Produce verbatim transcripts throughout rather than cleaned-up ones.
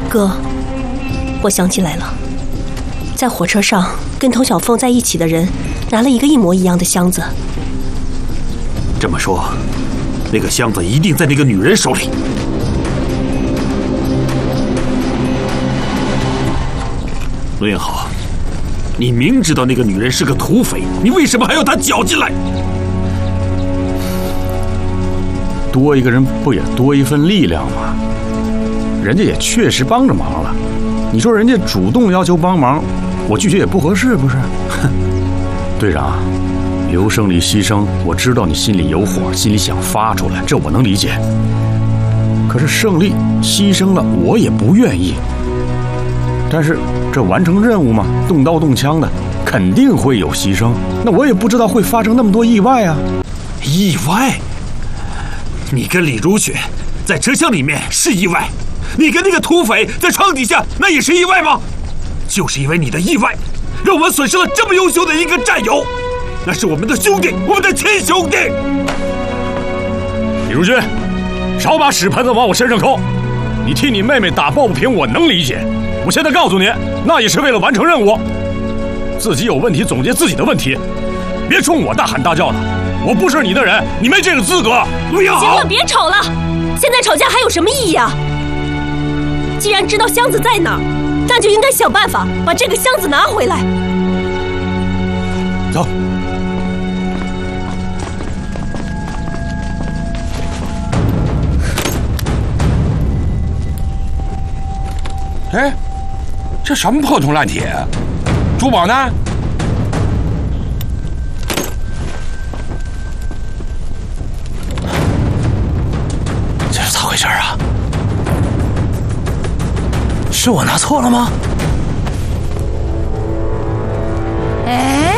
哥，我想起来了，在火车上跟童小凤在一起的人拿了一个一模一样的箱子。 这么说，那个箱子一定在那个女人手里。陆彦豪，你明知道那个女人是个土匪，你为什么还要她搅进来？ 多一个人不也多一份力量吗？人家也确实帮着忙了，你说人家主动要求帮忙，我拒绝也不合适，不是？哼，队长，刘胜利牺牲，我知道你心里有火，心里想发出来，这我能理解。可是胜利牺牲了，我也不愿意。但是这完成任务嘛，动刀动枪的，肯定会有牺牲。那我也不知道会发生那么多意外啊！ 意外？你跟李如雪在车厢里面是意外，你跟那个土匪在床底下那也是意外吗？就是因为你的意外，让我们损失了这么优秀的一个战友，那是我们的兄弟，我们的亲兄弟。 李如君，少把屎盆子往我身上扣！你替你妹妹打抱不平，我能理解。我现在告诉你，那也是为了完成任务。自己有问题总结自己的问题，别冲我大喊大叫的。我不是你的人，你没这个资格。 陆彦豪， 行了，别吵了，现在吵架还有什么意义啊？既然知道箱子在哪儿，那就应该想办法把这个箱子拿回来。 走。 哎，这什么破铜烂铁？珠宝呢？ 这是咋回事啊？是我拿错了吗？ 哎，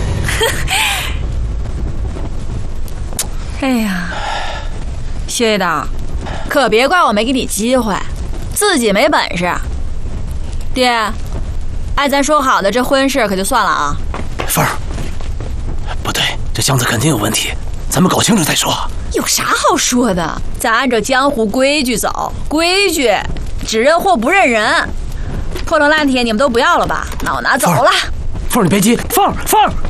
哎呀，薛一刀，可别怪我没给你机会，自己没本事。爹，按咱说好的，这婚事可就算了啊。 凤儿，不对，这箱子肯定有问题，咱们搞清楚再说。 有啥好说的？咱按照江湖规矩走，规矩只认货不认人。破铜烂铁你们都不要了吧？那我拿走了。 凤儿，你别急，凤儿，凤儿。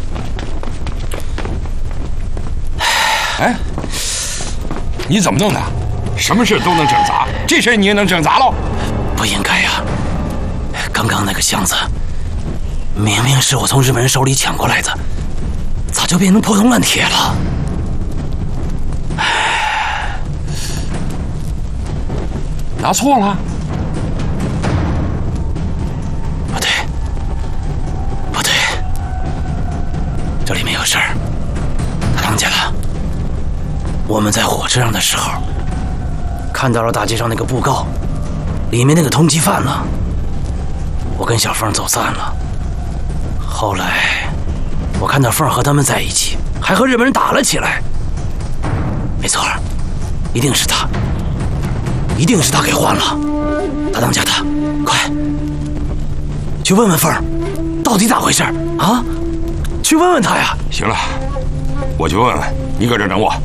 哎，你怎么弄的？什么事都能整砸，这事你也能整砸喽？ 不应该呀！刚刚那个箱子，明明是我从日本人手里抢过来的，咋就变成破铜烂铁了？ 拿错了？ 不对，不对，这里面有事儿。大当家了，我们在火车上的时候，看到了大街上那个布告，里面那个通缉犯呢。我跟小凤走散了，后来我看到凤儿和他们在一起，还和日本人打了起来。没错，一定是他，一定是他给换了。大当家的，快去问问凤儿，到底咋回事啊？去问问他呀！ 行了，我去问问，你搁这等我。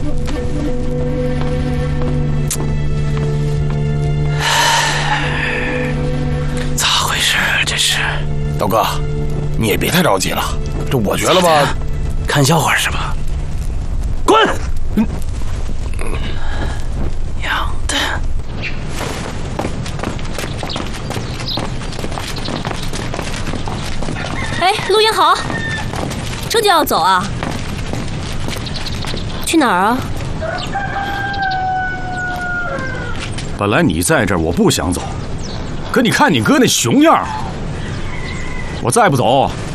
刀哥，你也别太着急了。这我觉得吧， 看笑话是吧？滚！嗯，娘的！ 哎，陆彦豪，这就要走啊？去哪儿啊？ 本来你在这儿，我不想走，可你看你哥那熊样，我再不走，